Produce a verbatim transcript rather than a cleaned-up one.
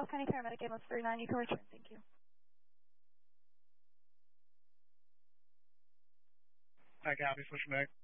Charles County Paramedic, ambulance thirty-nine, you can return. Thank you. I copy, push back.